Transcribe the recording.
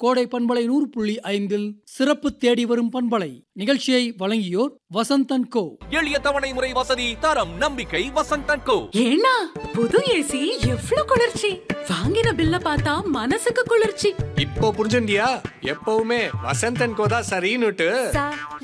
கோடை பண்பலை 100.5 சிறப்பு தேடி வரும் பண்பலை நிகழ்ச்சியை வழங்கியோர் வசந்தன் கோ. எளிய தவணை முறை வசதி, தரம், நம்பிக்கை. வசந்தன் கோ. ஏன்னா புது ஏசி எவ்வளவு குளிர்ச்சி! வாங்கின பில்ல பார்த்தா மனசுக்கு குளிர்ச்சி. இப்போ புரிஞ்சுண்டியா? எப்பவுமே வசந்தன் கோ தான் சரின்னுட்டு.